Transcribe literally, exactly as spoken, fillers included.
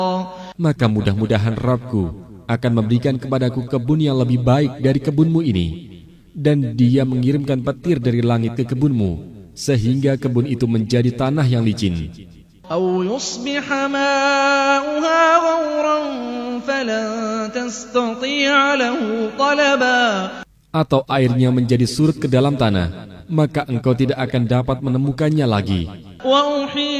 Maka mudah-mudahan Rabb-Ku akan memberikan kepadaku kebun yang lebih baik dari kebunmu ini, dan Dia mengirimkan petir dari langit ke kebunmu, sehingga kebun itu menjadi tanah yang licin. أو يصبح ماؤها غورا فلن تستطيع له طلبا. Atau airnya menjadi surut ke dalam tanah, maka engkau tidak akan dapat menemukannya lagi.